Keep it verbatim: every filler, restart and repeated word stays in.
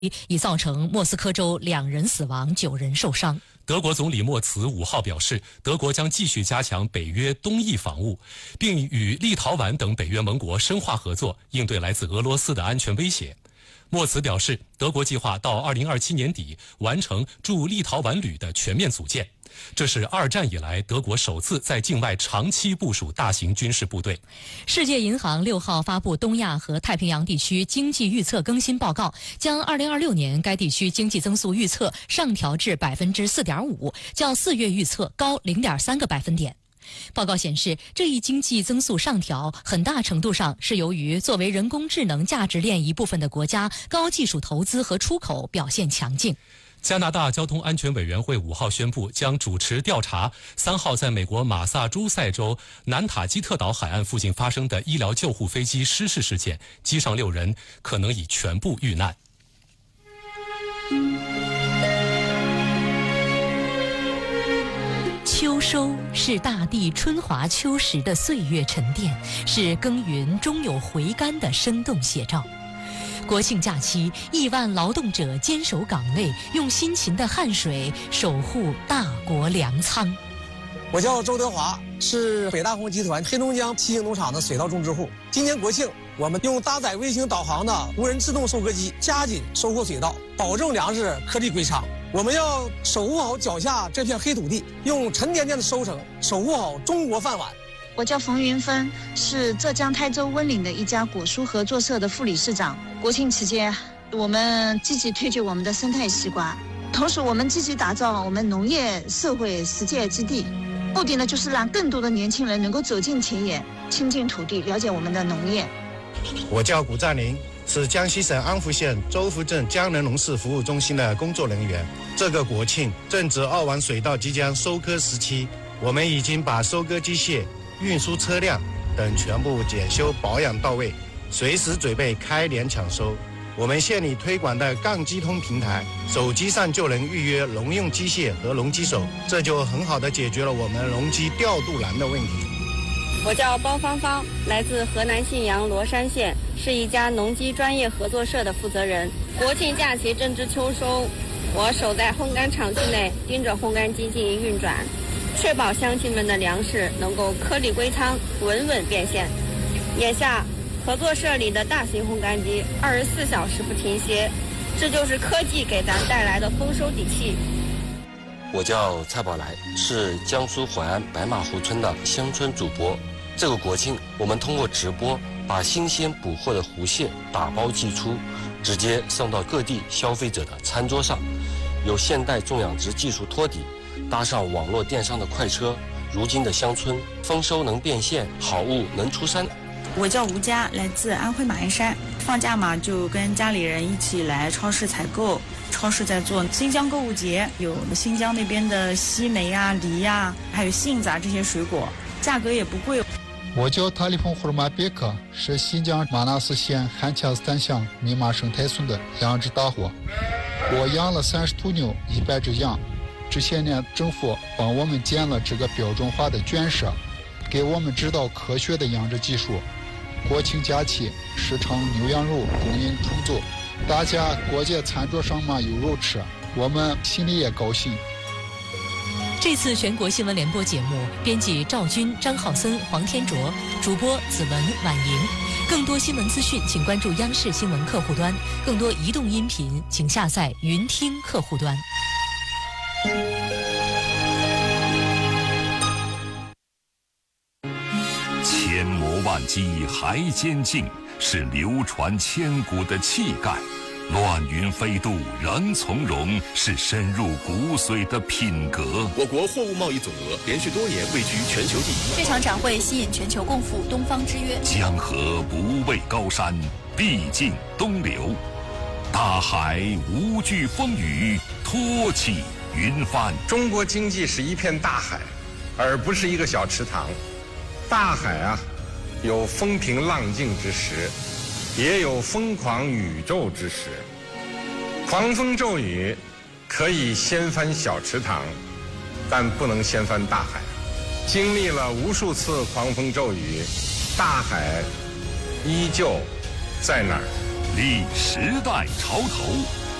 已造成莫斯科州两人死亡、九人受伤。 德国总理默茨五号表示，德国将继续加强北约东翼防务，并与立陶宛等北约盟国深化合作，应对来自俄罗斯的安全威胁。默茨表示，德国计划到二零二七年底完成驻立陶宛旅的全面组建，这是二战以来德国首次在境外长期部署大型军事部队。 世界银行六号发布东亚和太平洋地区经济预测更新报告，将二零二六年该地区经济增速预测上调至百分之四点五，较四月预测高零点三个百分点。报告显示，这一经济增速上调很大程度上是由于作为人工智能价值链一部分的国家高技术投资和出口表现强劲。 加拿大交通安全委员会五号宣布，将主持调查三号在美国马萨诸塞州南塔基特岛海岸附近发生的医疗救护飞机失事事件，机上六人可能已全部遇难。 秋收是大地春华秋实的岁月沉淀，是耕耘终有回甘的生动写照。国庆假期，亿万劳动者坚守岗位，用辛勤的汗水守护大国粮仓。 我叫周德华，是北大红集团黑龙江七星农场的水稻种植户。今年国庆，我们用搭载卫星导航的无人自动收割机加紧收获水稻，保证粮食颗粒归仓。我们要守护好脚下这片黑土地，用沉甸甸的收成守护好中国饭碗。 我叫冯云芬，是浙江台州温岭的一家果蔬合作社的副理事长。国庆期间，我们积极推举我们的生态西瓜，同时我们积极打造我们农业社会实践基地，目的呢就是让更多的年轻人能够走进田野，亲近土地，了解我们的农业。 我叫古占林，是江西省安福县周福镇江仁农事服务中心的工作人员。这个国庆正值二王水稻即将收割时期，我们已经把收割机械、运输车辆等全部检修保养到位，随时准备开镰抢收。我们县里推广的杠机通平台，手机上就能预约农用机械和农机手，这就很好的解决了我们农机调度难的问题。 我叫包芳芳，来自河南信阳罗山县，是一家农机专业合作社的负责人。国庆假期正值秋收，我守在烘干场区内，盯着烘干机进行运转，确保乡亲们的粮食能够颗粒归仓，稳稳变现。眼下合作社里的大型烘干机二十四小时不停歇，这就是科技给咱带来的丰收底气。 我叫蔡宝来，是江苏淮安白马湖村的乡村主播。这个国庆，我们通过直播把新鲜捕获的湖蟹打包寄出，直接送到各地消费者的餐桌上。有现代种养殖技术托底，搭上网络电商的快车，如今的乡村丰收能变现，好物能出山。 我叫吴佳，来自安徽马鞍山。放假嘛，就跟家里人一起来超市采购。超市在做新疆购物节，有新疆那边的西梅啊、梨啊，还有杏子啊这些水果，价格也不贵。 我叫塔里蓬胡尔马别克，是新疆玛纳斯县汉恰斯坦乡密码生态村的养殖大户。我养了三十头牛，一百只羊。这些年政府帮我们建了这个标准化的圈舍，给我们指导科学的养殖技术。国庆假期市场牛羊肉供应充足，大家过节餐桌上嘛有肉吃，我们心里也高兴。 这次全国新闻联播节目，编辑赵军、张浩森、黄天卓，主播子文、婉莹。更多新闻资讯，请关注央视新闻客户端；更多移动音频，请下载云听客户端。 千磨万击还坚劲，是流传千古的气概。乱云飞渡人从容，是深入骨髓的品格。 我国货物贸易总额连续多年位居全球第一。 这场展会吸引全球共赴东方之约。 江河不畏高山，必尽东流。大海无惧风雨，托起云帆。 中国经济是一片大海，而不是一个小池塘。大海啊，有风平浪静之时，也有疯狂宇宙之时。狂风骤雨可以掀翻小池塘，但不能掀翻大海。经历了无数次狂风骤雨，大海依旧在那儿。 立时代潮头，